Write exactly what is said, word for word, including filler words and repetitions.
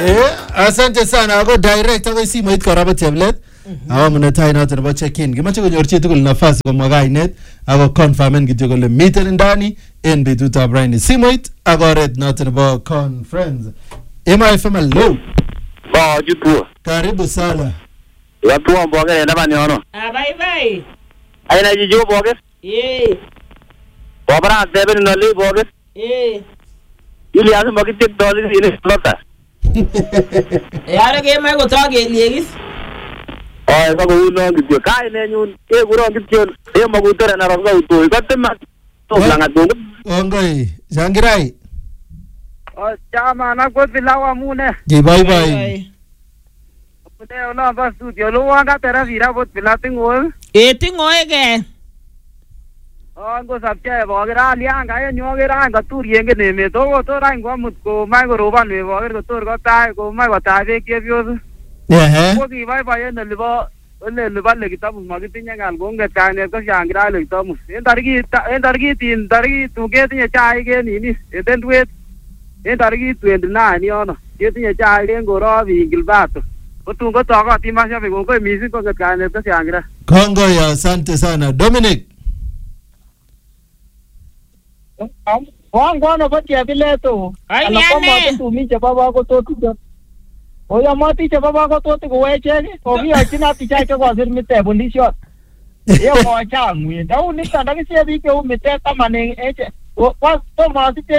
Eh, asante sana ako direct ako simoit kora bo tablet. Awa muna tai noto nebo check-in. Kimache konyor chi tugul nafasi komwa kainet ako confirmen kityo kole miten ndani en betutab raini. Simoit ak oret noto nebo conference. M I F M hello. Ba jutu. Karibu sana. Watu ambao wanaenda bani ono. Ah, bye bye. Aina jijo boge. Eh. Babara deben no le boge. Eh. Ili asu magite doli ile flota. Yara ke mai ko ta ke liegis. Ay ba ko uno gityo kai ne nyun e guro gityo e magutere na ronga uto. Gatema to langa dungu. Ongoi, Jangirai. Oh, chama na ko bilawa mune. Ji bye bye. Kute ola ba studio lo wanga tera vira bot bilati ngol. E tingoe ke. Oh, ngo sabche bo gira lianga ye nyo gira nga turienge ne me to to ra ngo mut ko mai ko roban me bo gira to ko ta ko mai ko ta be ke bios. Eh. Ko ki bai bai ne libo le le ba le kitabu ma gitinya ngal go nge ta ne ko jangira le to mus. En targi en targi tin targi tu ke tinya chai ke ni ni. E den duet. En targi twenty-nine ni ono. Ke tinya chai le ngo ro vi gilbato. Ko tu ko to ko ti ma sha be go ko mi si ko nge ta ne ko jangira. Kongoi, asante sana. Dominic. Wang no batia bileto. Ai Ala ko ma tu mi che baba ko to tu. O ya ma ti che baba ko to tu ko we che ni. Ko mi a china ti cha ko sir mi te bundi shot. Ye ko cha ngui. Da u ni ta da ke se bi ke u mi te ta mane e che. O pa to ma ti